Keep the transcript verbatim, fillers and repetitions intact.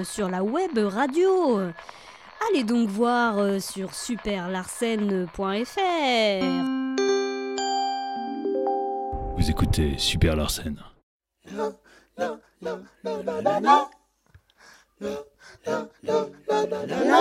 sur la web radio. Allez donc voir euh, sur super larsen point f r. Vous écoutez Super Larsen. La la la la la la la la la la la la